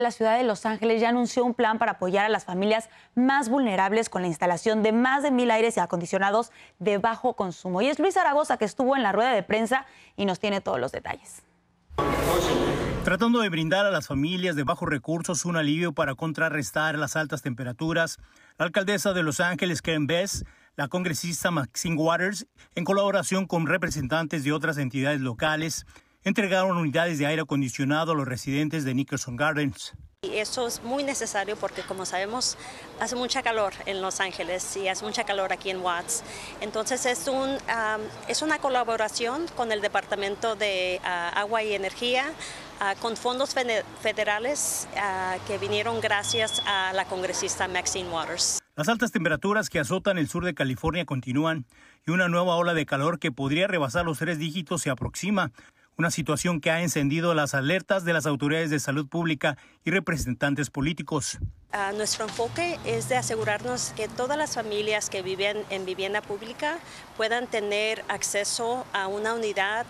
La ciudad de Los Ángeles ya anunció un plan para apoyar a las familias más vulnerables con la instalación de más de 1,000 aires acondicionados de bajo consumo. Y es Luis Zaragoza que estuvo en la rueda de prensa y nos tiene todos los detalles. Tratando de brindar a las familias de bajos recursos un alivio para contrarrestar las altas temperaturas, la alcaldesa de Los Ángeles, Karen Bass, la congresista Maxine Waters, en colaboración con representantes de otras entidades locales, entregaron unidades de aire acondicionado a los residentes de Nicholson Gardens. Y eso es muy necesario porque, como sabemos, hace mucha calor en Los Ángeles y hace mucha calor aquí en Watts. Entonces es una colaboración con el Departamento de Agua y Energía, con fondos federales que vinieron gracias a la congresista Maxine Waters. Las altas temperaturas que azotan el sur de California continúan y una nueva ola de calor que podría rebasar los 3 dígitos se aproxima. Una situación que ha encendido las alertas de las autoridades de salud pública y representantes políticos. Nuestro enfoque es de asegurarnos que todas las familias que viven en vivienda pública puedan tener acceso a una unidad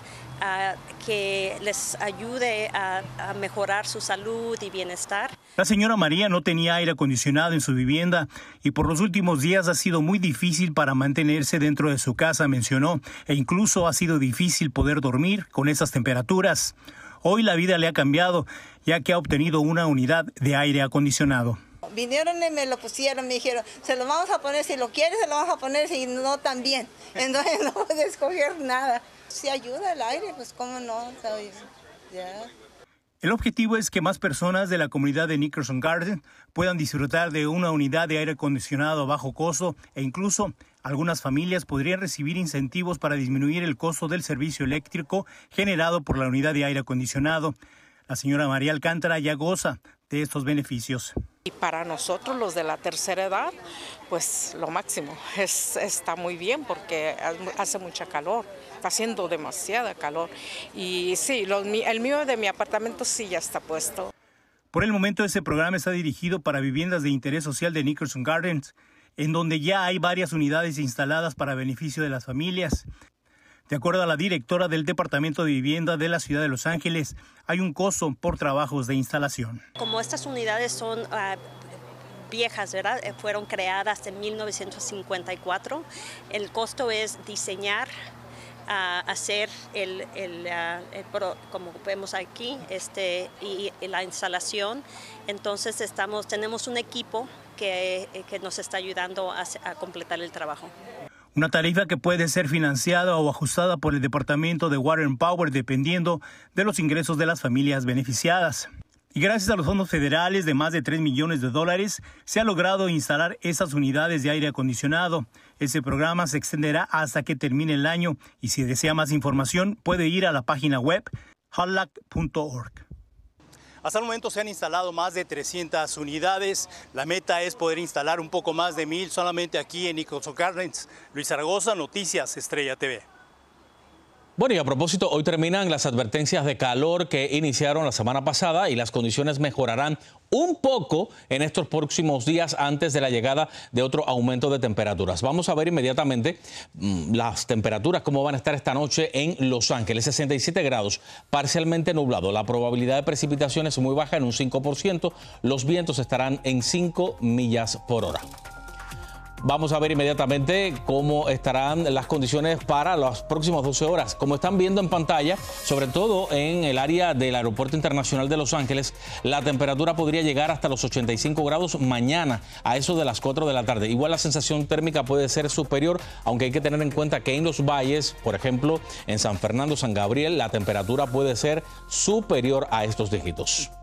que les ayude a mejorar su salud y bienestar. La señora María no tenía aire acondicionado en su vivienda y por los últimos días ha sido muy difícil para mantenerse dentro de su casa, mencionó, e incluso ha sido difícil poder dormir con esas temperaturas. Hoy la vida le ha cambiado, ya que ha obtenido una unidad de aire acondicionado. Vinieron y me lo pusieron, me dijeron, se lo vamos a poner, si lo quieres se lo vamos a poner, si no también. Entonces no puedes escoger nada. Si ayuda el aire, pues cómo no, ¿sabes? Yeah. El objetivo es que más personas de la comunidad de Nicholson Gardens puedan disfrutar de una unidad de aire acondicionado a bajo costo e incluso algunas familias podrían recibir incentivos para disminuir el costo del servicio eléctrico generado por la unidad de aire acondicionado. La señora María Alcántara ya goza de estos beneficios. Y para nosotros, los de la tercera edad, pues lo máximo. Está muy bien porque hace mucha calor, está haciendo demasiada calor. Y sí, el mío de mi apartamento sí ya está puesto. Por el momento, ese programa está dirigido para viviendas de interés social de Nicholson Gardens, en donde ya hay varias unidades instaladas para beneficio de las familias. De acuerdo a la directora del Departamento de Vivienda de la Ciudad de Los Ángeles, hay un costo por trabajos de instalación. Como estas unidades son viejas, ¿verdad? Fueron creadas en 1954. El costo es diseñar, hacer como vemos aquí, y la instalación. Entonces tenemos un equipo que nos está ayudando a completar el trabajo. Una tarifa que puede ser financiada o ajustada por el Departamento de Water and Power dependiendo de los ingresos de las familias beneficiadas. Y gracias a los fondos federales de más de $3 millones, se ha logrado instalar esas unidades de aire acondicionado. Ese programa se extenderá hasta que termine el año y si desea más información puede ir a la página web hotlac.org. Hasta el momento se han instalado más de 300 unidades. La meta es poder instalar un poco más de 1,000 solamente aquí en Nicholson Gardens. Luis Zaragoza, Noticias Estrella TV. Bueno, y a propósito, hoy terminan las advertencias de calor que iniciaron la semana pasada y las condiciones mejorarán un poco en estos próximos días antes de la llegada de otro aumento de temperaturas. Vamos a ver inmediatamente las temperaturas, cómo van a estar esta noche en Los Ángeles. 67 grados, parcialmente nublado. La probabilidad de precipitación es muy baja, en un 5%. Los vientos estarán en 5 millas por hora. Vamos a ver inmediatamente cómo estarán las condiciones para las próximas 12 horas. Como están viendo en pantalla, sobre todo en el área del Aeropuerto Internacional de Los Ángeles, la temperatura podría llegar hasta los 85 grados mañana a eso de las 4 de la tarde. Igual la sensación térmica puede ser superior, aunque hay que tener en cuenta que en los valles, por ejemplo, en San Fernando, San Gabriel, la temperatura puede ser superior a estos dígitos.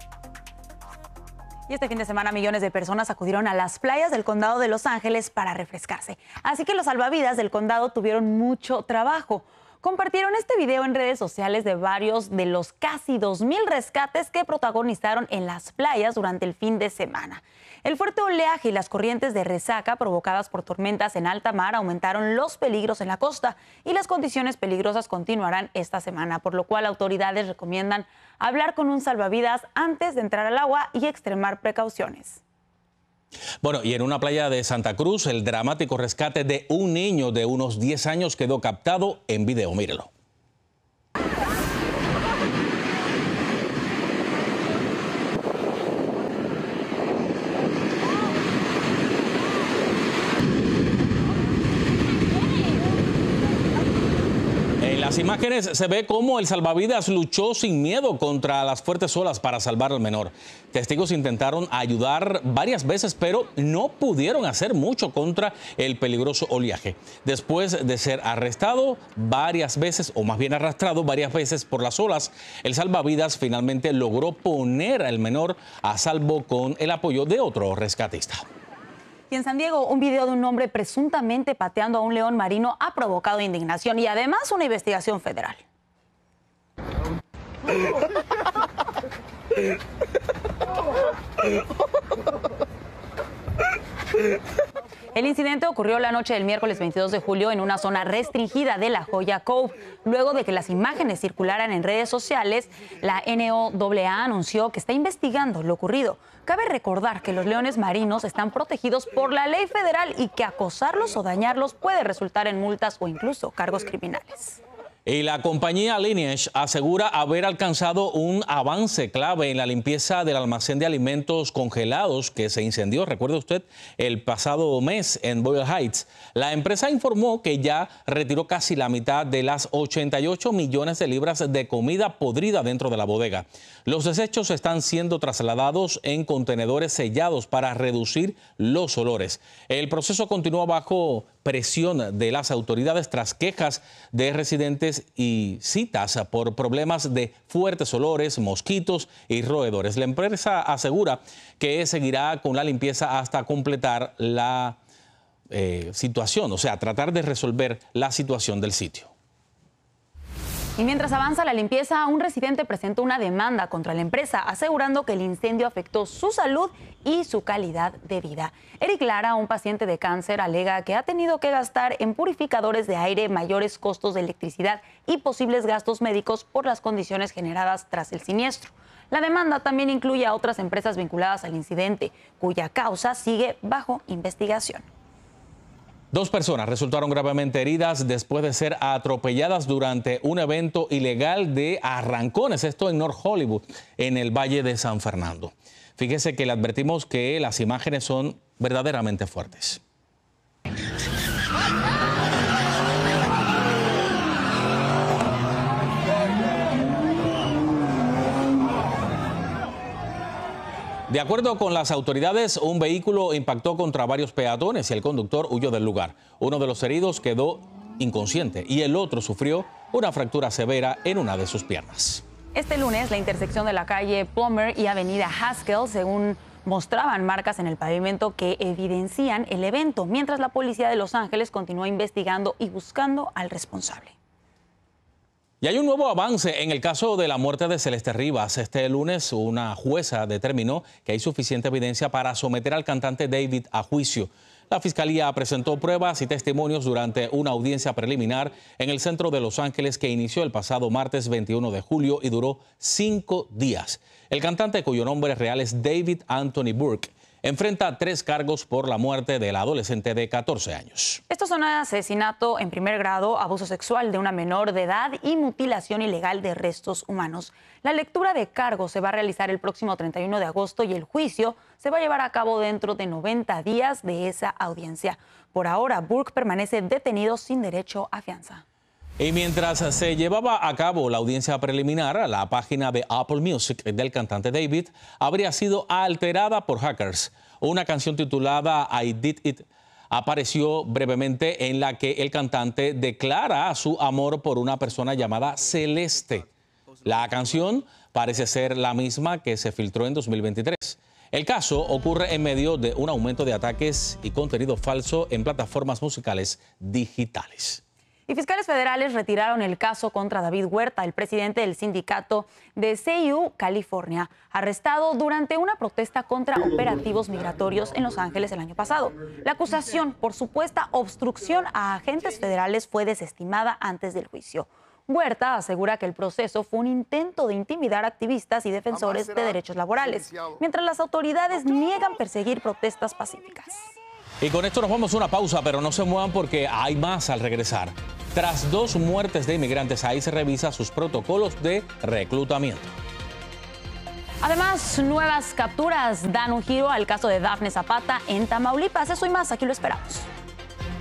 Y este fin de semana millones de personas acudieron a las playas del condado de Los Ángeles para refrescarse. Así que los salvavidas del condado tuvieron mucho trabajo. Compartieron este video en redes sociales de varios de los casi 2,000 rescates que protagonizaron en las playas durante el fin de semana. El fuerte oleaje y las corrientes de resaca provocadas por tormentas en alta mar aumentaron los peligros en la costa y las condiciones peligrosas continuarán esta semana, por lo cual autoridades recomiendan hablar con un salvavidas antes de entrar al agua y extremar precauciones. Bueno, y en una playa de Santa Cruz, el dramático rescate de un niño de unos 10 años quedó captado en video. Mírelo. las imágenes se ve cómo el salvavidas luchó sin miedo contra las fuertes olas para salvar al menor. Testigos intentaron ayudar varias veces, pero no pudieron hacer mucho contra el peligroso oleaje. Después de ser arrestado varias veces, o más bien arrastrado varias veces por las olas, el salvavidas finalmente logró poner al menor a salvo con el apoyo de otro rescatista. Y en San Diego, un video de un hombre presuntamente pateando a un león marino ha provocado indignación y además una investigación federal. El incidente ocurrió la noche del miércoles 22 de julio en una zona restringida de La Joya Cove. Luego de que las imágenes circularan en redes sociales, la NOAA anunció que está investigando lo ocurrido. Cabe recordar que los leones marinos están protegidos por la ley federal y que acosarlos o dañarlos puede resultar en multas o incluso cargos criminales. Y la compañía Lineage asegura haber alcanzado un avance clave en la limpieza del almacén de alimentos congelados que se incendió, recuerde usted, el pasado mes en Boyle Heights. La empresa informó que ya retiró casi la mitad de las 88 millones de libras de comida podrida dentro de la bodega. Los desechos están siendo trasladados en contenedores sellados para reducir los olores. El proceso continúa bajo presión de las autoridades tras quejas de residentes y citas por problemas de fuertes olores, mosquitos y roedores. La empresa asegura que seguirá con la limpieza hasta completar la situación, o sea, tratar de resolver la situación del sitio. Y mientras avanza la limpieza, un residente presentó una demanda contra la empresa, asegurando que el incendio afectó su salud y su calidad de vida. Eric Lara, un paciente de cáncer, alega que ha tenido que gastar en purificadores de aire, mayores costos de electricidad y posibles gastos médicos por las condiciones generadas tras el siniestro. La demanda también incluye a otras empresas vinculadas al incidente, cuya causa sigue bajo investigación. 2 personas resultaron gravemente heridas después de ser atropelladas durante un evento ilegal de arrancones, esto en North Hollywood, en el Valle de San Fernando. Fíjese que le advertimos que las imágenes son verdaderamente fuertes. De acuerdo con las autoridades, un vehículo impactó contra varios peatones y el conductor huyó del lugar. Uno de los heridos quedó inconsciente y el otro sufrió una fractura severa en una de sus piernas. Este lunes, la intersección de la calle Plummer y avenida Haskell, según mostraban marcas en el pavimento que evidencian el evento, mientras la policía de Los Ángeles continúa investigando y buscando al responsable. Y hay un nuevo avance en el caso de la muerte de Celeste Rivas. Este lunes, una jueza determinó que hay suficiente evidencia para someter al cantante David a juicio. La fiscalía presentó pruebas y testimonios durante una audiencia preliminar en el centro de Los Ángeles que inició el pasado martes 21 de julio y duró 5 días. El cantante, cuyo nombre real es David Anthony Burke, enfrenta 3 cargos por la muerte del adolescente de 14 años. Estos son asesinato en primer grado, abuso sexual de una menor de edad y mutilación ilegal de restos humanos. La lectura de cargos se va a realizar el próximo 31 de agosto y el juicio se va a llevar a cabo dentro de 90 días de esa audiencia. Por ahora, Burke permanece detenido sin derecho a fianza. Y mientras se llevaba a cabo la audiencia preliminar, la página de Apple Music del cantante David habría sido alterada por hackers. Una canción titulada I Did It apareció brevemente en la que el cantante declara su amor por una persona llamada Celeste. La canción parece ser la misma que se filtró en 2023. El caso ocurre en medio de un aumento de ataques y contenido falso en plataformas musicales digitales. Y fiscales federales retiraron el caso contra David Huerta, el presidente del sindicato de CU California, arrestado durante una protesta contra operativos migratorios en Los Ángeles el año pasado. La acusación por supuesta obstrucción a agentes federales fue desestimada antes del juicio. Huerta asegura que el proceso fue un intento de intimidar a activistas y defensores de derechos laborales, mientras las autoridades niegan perseguir protestas pacíficas. Y con esto nos vamos a una pausa, pero no se muevan porque hay más al regresar. Tras 2 muertes de inmigrantes, ahí se revisa sus protocolos de reclutamiento. Además, nuevas capturas dan un giro al caso de Dafne Zapata en Tamaulipas. Eso y más, aquí lo esperamos.